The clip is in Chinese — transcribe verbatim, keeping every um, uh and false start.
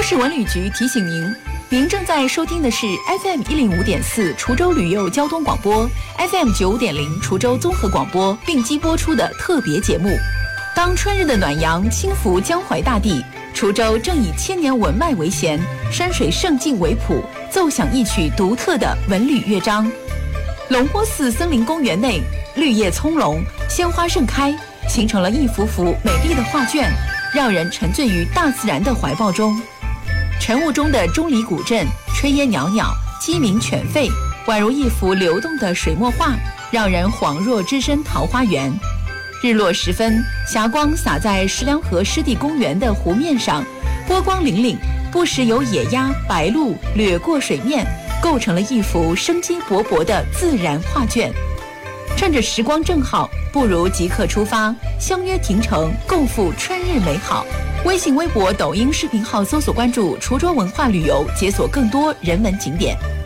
市文旅局提醒您，您正在收听的是 F M 一零五点四滁州旅游交通广播 ，F M 九五点零滁州综合广播并机播出的特别节目。当春日的暖阳轻拂江淮大地，滁州正以千年文脉为弦，山水胜境为谱，奏响一曲独特的文旅乐章。龙窝寺森林公园内，绿叶葱茏，鲜花盛开，形成了一幅幅美丽的画卷，让人沉醉于大自然的怀抱中。晨雾中的钟离古镇，炊烟袅袅，鸡鸣犬吠，宛如一幅流动的水墨画，让人恍若置身桃花源。日落时分，霞光洒在石梁河湿地公园的湖面上，波光粼粼，不时有野鸭、白鹭掠过水面，构成了一幅生机勃勃的自然画卷。趁着时光正好，不如即刻出发，相约亭城，共赴春日美好。微信、微博、抖音视频号搜索关注滁州文化旅游，解锁更多人文景点。